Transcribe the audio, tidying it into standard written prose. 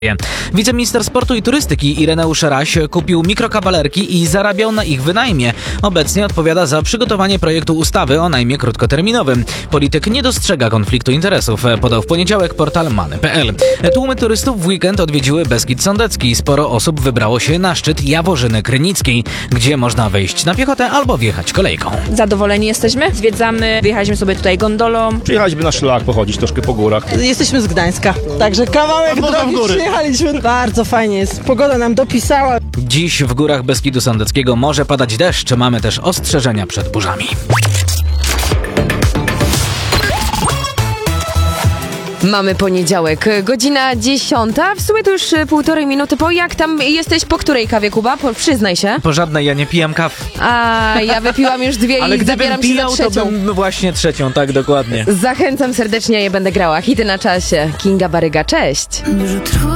Wiceminister sportu i turystyki Ireneusz Raś kupił mikrokawalerki i zarabiał na ich wynajmie. Obecnie odpowiada za przygotowanie projektu ustawy o najmie krótkoterminowym. Polityk nie dostrzega konfliktu interesów, podał w poniedziałek portal Many.pl. Tłumy turystów w weekend odwiedziły Beskid Sądecki. Sporo osób wybrało się na szczyt Jaworzyny Krynickiej, gdzie można wejść na piechotę albo wjechać kolejką. Zadowoleni jesteśmy, zwiedzamy, wyjechaliśmy sobie tutaj gondolą. Przyjechaliśmy na szlak, pochodzić troszkę po górach. Jesteśmy z Gdańska, także kawałek drogi przyjechaliśmy. Bardzo fajnie jest, pogoda nam dopisała. Dziś w górach Beskidu Sądeckiego może padać deszcz, mamy też ostrzeżenia przed burzami. Mamy poniedziałek, godzina 10. W sumie to już półtorej minuty po. Jak tam jesteś? Po której kawie, Kuba? Przyznaj się. Po żadnej, ja nie pijam kaw. A ja wypiłam już 2 Ale i zabieram się za to trzecią. bym właśnie trzecią, tak dokładnie. Zachęcam serdecznie, ja będę grała hity na czasie. Kinga Baryga, cześć.